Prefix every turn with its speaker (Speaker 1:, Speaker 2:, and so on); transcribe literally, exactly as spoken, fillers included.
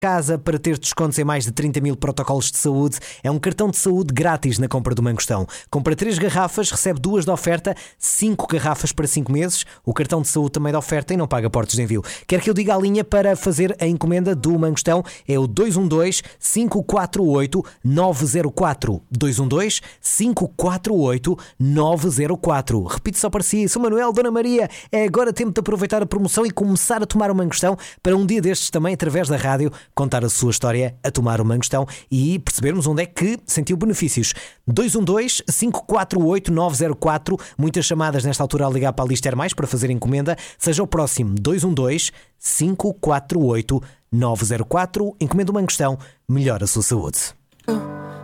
Speaker 1: casa para ter descontos em mais de trinta mil protocolos de saúde. É um cartão de saúde grátis na compra do Mangostão. Compra três garrafas, recebe duas de oferta, cinco garrafas para cinco meses. O cartão de saúde também de oferta e não paga portos de envio. Quer que eu diga a linha para fazer a encomenda do Mangostão? É o dois um dois, cinco quatro oito, nove zero quatro. dois um dois, cinco quatro oito, nove zero quatro. Repito só para si, sou Manuel, Dona Maria. É agora tempo de aproveitar a promoção e começar a tomar o Mangostão para um dia destes também, através da rádio, contar a sua história a tomar o Mangostão e percebermos onde é que sentiu benefícios. dois um dois, cinco quatro oito, nove zero quatro. Muitas chamadas nesta altura a ligar para a Lister Mais para fazer encomenda. Seja o próximo dois um dois, cinco quatro oito, nove zero quatro. Encomenda o Mangostão, melhora a sua saúde.